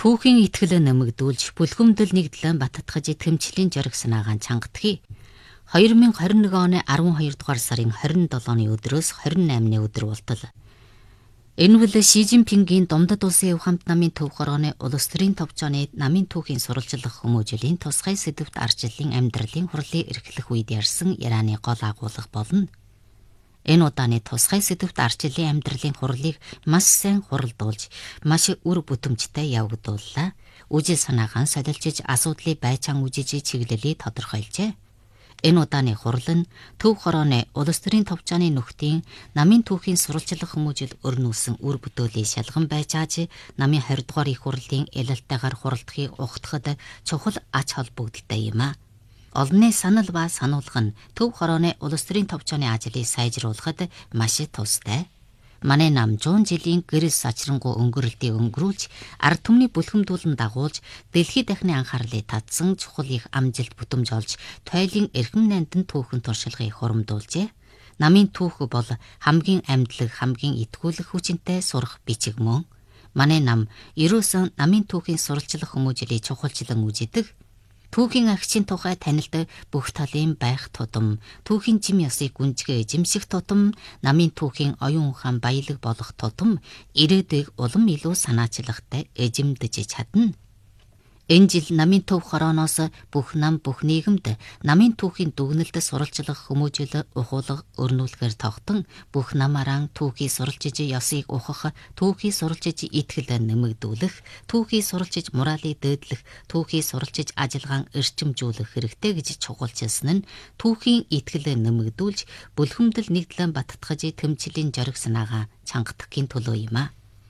Түүхийн итгэлээ нэмэгдүүлж бүлгүмдэл нэгдлэн баттгаж тэмцлийн жориг санаагаан чангадхий. 2021 оны 12 дугаар сарын 27-ны өдрөөс 28-ны өдөр болтол. Энэ бол Ши Жинпингийн Домдод улсын өв хамт намын төв хорооны улс төрийн товчооны намын түүхийн сурвалжлах хүмүүжлийн тусгай сэдвт арчлалын амьдралын хурлын эрхлэх үед ярьсан ярианы гол агуулга болно. Энэ удааны тусгай сэдвт арчлалын амьдралын хурлыг маш сайн хуралдуулж, маш үр бүтэмжтэй явагдууллаа. Үжил санаагаан солилжиж асуудлыг байцаан үжиж чиглэлийг тодорхойлжээ. Энэ удааны хурал нь төв хорооны улс төрийн товчооны нөхдийн намын түүхийн сурвалжлах хүмүүжил өрнүүлсэн үр бүтээлийн шалган байцааж намын 20 дугаар их хурлын ялалтайгаар хуралдахыг ухтахад чухал ач холбогдолтой юм а. Олонний санал ба сануулга нь төв хорооны улс төрийн товчооны ажлыг сайжруулахад маш тустай. Манай нам 100 жилийн гэрэл сачрангуй өнгөрөлтийг өнгөрүүлж, ард түмний бүлхэмдүүлэн дагуулж, дэлхийд дахны анхаарлыг татсан чухал их амжилт бүтэмж олж, тойлын эрхэм найданд түүхэн туршилгыг хурамдуулжээ. Намын түүх бол хамгийн амьдлаг, хамгийн итгүүлэх хүчинтэй сурах бичиг мөн. Манай нам ерөөсөн намын түүхийн сурвалжлах хүмүүжлийг чухалчлан үздэг. Түүхийн агчийн тухай танилд бүх талын байх тутам, түүхийн жим ёсыг гүнзгий эзэмших тутам, намын түүхийн оюун ухаан баялаг болох тутам, ирээдүйг улам илүү санаачлахтай эзэмдэж чадна. Энэ жил намын төв хорооноос бүх нам бүх нийгэмд намын түүхийн дүгнэлтэд сурвалжлах хүмүүжил ухуулга өрнүүлэхээр тогтон бүх намаараа түүхийг сурвалжиж ёсыг ухах, түүхийг сурвалжиж итгэл нэмэгдүүлэх, түүхийг сурвалжиж моралийг дээдлэх, түүхийг сурвалжиж ажиллагаан эрчимжүүлэх хэрэгтэй гэж чухалчилсан нь түүхийн итгэл нэмэгдүүлж бүлхэмдэл нэгдлэн баттгаж тэмцлийн жориг санаагаа чангадахын төлөө юм а.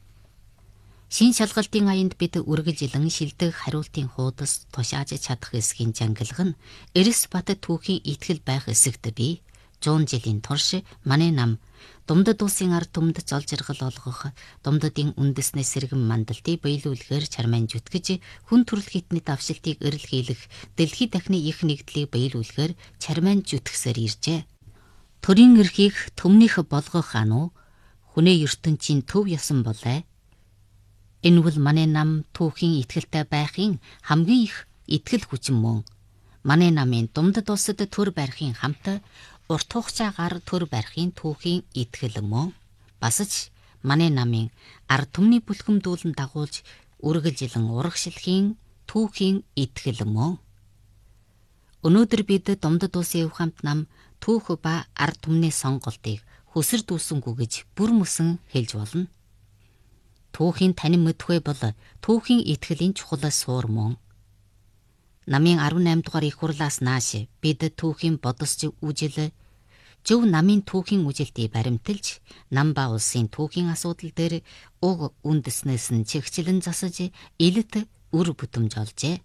Шин шалгалтын аянд бид үргэлжилэн шилдэг хариултын хуудас тушааж чадах эсгийн жангилга нь Эрс бат түүхийн итгэл байх эсэгт бий. 100 жилийн турш манай нам Домдод улсын ард түмэнд зол жаргал олгох, Домдодын үндэснээ сэргэн мандалтыг биелүүлэхээр чармайн зүтгэж, хүн төрөл хитний давшилтыг эрэлхийлэх, дэлхийд дахны их нэгдлийг биелүүлэхээр чармайн зүтгэсээр иржээ. Төрийн эрхийг төмнийх болгох ануу хүнээ ертөнцийн төв ясан болоо. Энэ бол манай нам түүхийн итгэлтэй байхын хамгийн их итгэл хүчин мөн. Манай намын Домдод улсад төр барихын хамт урт хугацаагаар төр барихын түүхийн итгэл мөн. Бас ч манай намын ард түмний бүлхэмдүүлэн дагуулж үргэлжилэн урагшлахын түүхийн итгэл мөн. Өнөөдөр бид Домдод улсын өв хамт нам түүх ба ард түмний сонголтыг хөсөр дүүсэнгүү гэж бүр мөсөн хэлж болно. Түүхийн танин мэдхүй бол түүхийн итгэлийн чухал суур мөн. Намын 18 дугаар их хурлаас нааш бид түүхийн бодосч үжил, зөв намын түүхийн үжилтийг баримталж, нам ба улсын түүхийн асуудал дээр уг үндэснээс нь чигчлэн засаж, илэт үр бүтэмж олжээ.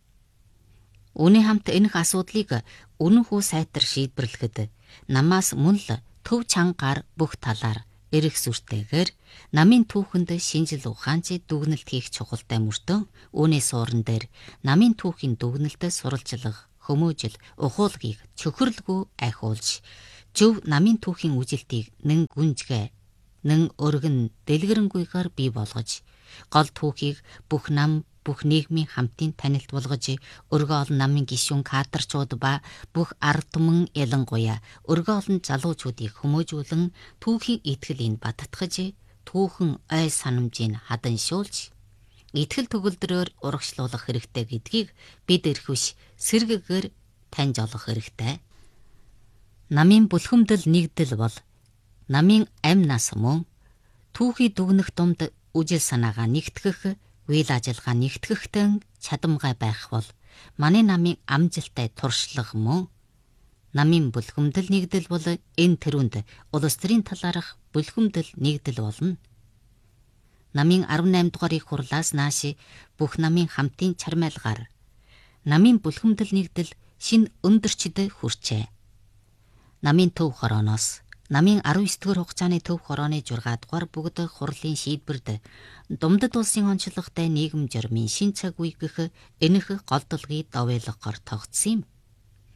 Үүний хамт энэх асуудлыг үнэнхүү сайтар шийдвэрлэхэд намаас мөн л төв чангаар бүх талаар эрэх сүртэйгээр намын түүхэнд шинжил ухаанч дүгнэлт хийх чухалтай мөртөө үүний суурин дээр намын түүхийн дүгнэлтэд сурвалжлах хүмүүжил ухуулгыг чөхөрлгүй ахиулж зөв намын түүхийн үжилтийг нэн гүнзгий нэн өргөн дэлгэрэнгүйгээр бий болгож гол түүхийг бүх нам бүх нийгмийн хамтын танилт болгож өргөө олон намын гишүүн кадрчууд ба бүх ард түмэн ялангуяа өргөө олон залуучуудыг хүмүүжүүлэн түүхийн итгэлийг баттгаж түүхэн ой санамжийг хаданшуулж итгэл төгөлдрөөр урагшлуулах хэрэгтэй гэдгийг бид эрхвш сэргэгээр таньж олох хэрэгтэй. Намын бүлхэмдэл нэгдэл бол намын амь нас мөн түүхий дүгнэх дунд үжил санаагаа нэгтгэх, үйл ажиллагаа нэгтгэхтэн чадамгай байх бол манай намын амжилттай туршлага мөн. Намын бүлхэмдэл нэгдэл бол энэ төрөнд улс төрийн талаарх бүлхэмдэл нэгдэл болно. Намын 18 дугаар их хурлаас нааш бүх намын хамтын чармайлгаар намын бүлхэмдэл нэгдэл шин өндөрчд хүрчээ. Намын төв хорооноос намын 19-р хугацааны төв хорооны 6 дугаар бүгд хурлын шийдвэрд Домдод улсын онцлогтой нийгэм журмын шин цаг үе гэх энэх голдолгыг довойлгохоор тогтсон юм.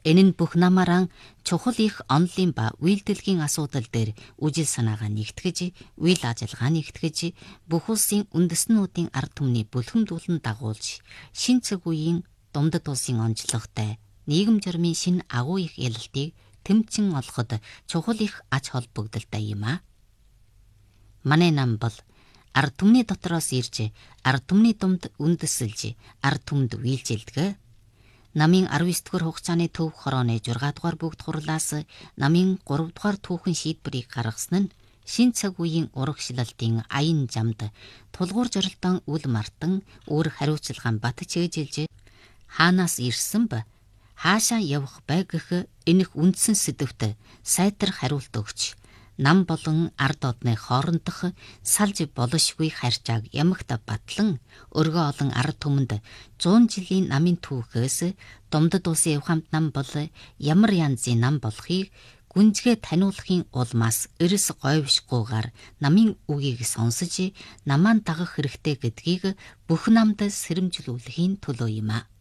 Энэ нь бүх намаараа чухал их онолын ба үйлдэлгийн асуудал дээр үжил санаагаа нэгтгэж, үйл ажиллагаа нэгтгэж, бүх улсын үндэстнүүдийн ард түмний бүлхэмдүүлэн дагуулж, шин цаг үеийн Думдад улсын онцлогтой нийгэм журмын шин агуу их ялалтыг тэмцэн олоход чухал их ач холбогдолтой юм а. Манай нам бол ард түмний дотроос ирж, ард түмний думд үндэслэж, ард түмд үйлчилдэг. Намын 19-р хугацааны төв хорооны 6-р бүгд хурлаас намын 3-р түүхэн шийдвэрийг гаргасан нь шин цаг үеийн урагшлалтын аян замд тулгуур зорилтон үл мартан өөр хариуцлагаан бат чийжилж хаанаас ирсэн ба хаашаа явах бай гэх энэх үндсэн сэдвт сайтар хариулт өгч нам болон ард одны хоорондох салж болошгүй харьцааг ямагт батлан өргөө олон ард түмэнд 100 жилийн намын түүхээс Думдад улсын явхамт нам бол ямар янзын нам болохыг гүнзгээ таниулахын улмаас эрс говьшгүйгээр намын үгийг сонсож намаан дагах хэрэгтэй гэдгийг бүх намд сэрэмжлүүлэхийн төлөө юм а.